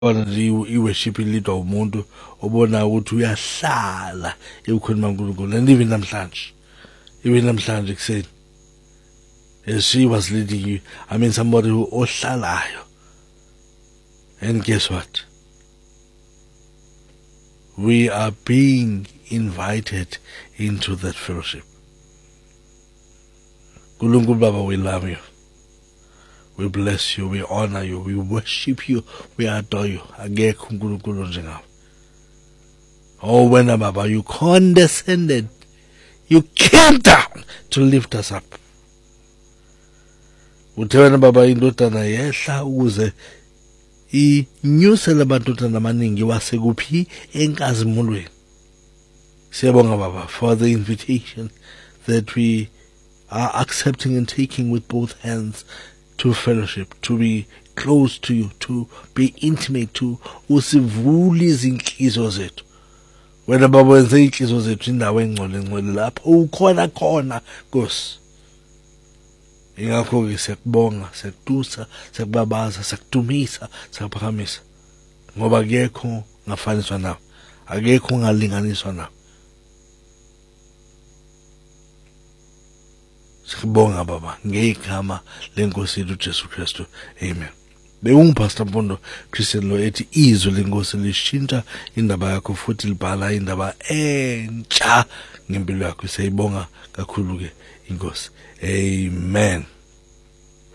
Ona nje i-worship leader umuntu obona ukuthi uyahlala ebukhoneni baNkulunkulu and even namhlanje kuseni as she was leading you, I mean somebody who ohlalayo. And guess what? We are being invited into that fellowship. Nkulunkulu Baba, we love you. We bless you, we honor you, we worship you, we adore you. Akekho uNkulunkulu njengawe. Oh, wena Baba, you condescended. You came down to lift us up. Uthe wena Baba indodana yehla ukuze inyusele abantwana amaningi wasekuphi enkazimulweni. Siyabonga Baba for the invitation that we are accepting and taking with both hands to fellowship, to be close to you, to be intimate, to usivule izinhliziyo zethu. Wena Baba wenze inhliziyo zethu indawo engcwele lapho ukhona khona Nkosi. Ingakho ke siyakubonga, siyakutusa, siyakubabaza, siyakudumisa, siyakuphakamisa. Ngoba akekho ngafaniswa nawe. Akekho ngalinganiswa nawe. Sibonga Baba ngegama lenkosi yethu Jesu Kristu. Amen. Pastor Mpondo Christian lo ethi izwi lenkosi lishintsha indaba yakho futhi libhala indaba entsha ngempilo yakho. Siyibonga kakhulu ke inkosi. Amen.